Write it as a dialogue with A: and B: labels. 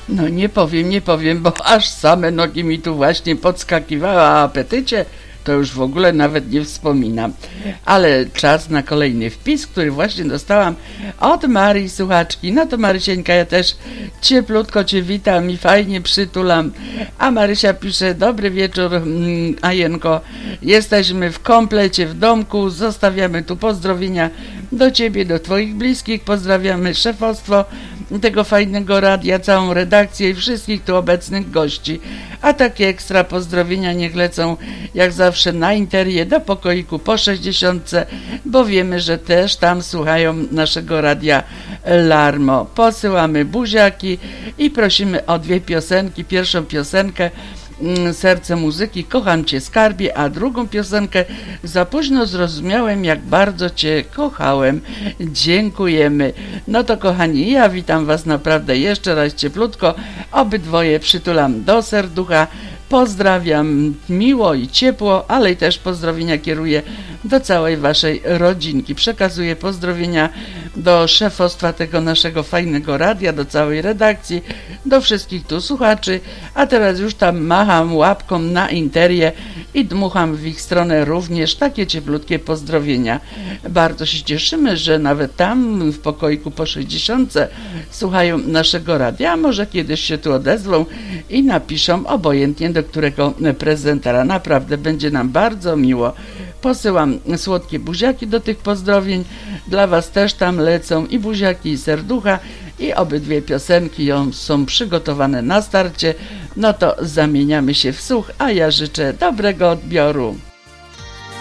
A: No nie powiem, bo aż same nogi mi tu właśnie podskakiwały, a apetycie to już w ogóle nawet nie wspominam. Ale czas na kolejny wpis, który właśnie dostałam od Marii Słuchaczki. No to Marysieńka, ja też cieplutko Cię witam i fajnie przytulam. A Marysia pisze: dobry wieczór, Ajenko. Jesteśmy w komplecie w domku. Zostawiamy tu pozdrowienia do Ciebie, do Twoich bliskich. Pozdrawiamy szefostwo tego fajnego radia, całą redakcję i wszystkich tu obecnych gości. A takie ekstra pozdrowienia niech lecą jak zawsze na interię do pokoiku po 60, bo wiemy, że też tam słuchają naszego radia Larmo. Posyłamy buziaki i prosimy o 2 piosenki. Pierwszą piosenkę Serce muzyki, kocham Cię skarbie, a drugą piosenkę Za późno zrozumiałem, jak bardzo Cię kochałem. Dziękujemy. No to kochani, ja witam Was naprawdę jeszcze raz cieplutko, obydwoje przytulam do serducha, pozdrawiam miło i ciepło, ale i też pozdrowienia kieruję do całej Waszej rodzinki. Przekazuję pozdrowienia do szefostwa tego naszego fajnego radia, do całej redakcji, do wszystkich tu słuchaczy, a teraz już tam macham łapką na interię i dmucham w ich stronę również takie cieplutkie pozdrowienia. Bardzo się cieszymy, że nawet tam w pokoiku po 60 słuchają naszego radia, a może kiedyś się tu odezwą i napiszą obojętnie do którego prezentera. Naprawdę będzie nam bardzo miło. Posyłam słodkie buziaki do tych pozdrowień. Dla Was też tam lecą i buziaki, i serducha, i obydwie piosenki są przygotowane na starcie. No to zamieniamy się w słuch, a ja życzę dobrego odbioru.